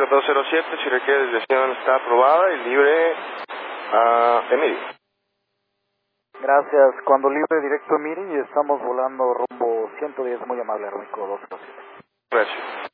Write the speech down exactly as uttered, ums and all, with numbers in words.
dos cero siete, si requiere desviación está aprobada y libre a Emiri. Gracias, cuando libre directo Emiri y estamos volando rumbo ciento diez, muy amable, Armico dos cero siete. Gracias.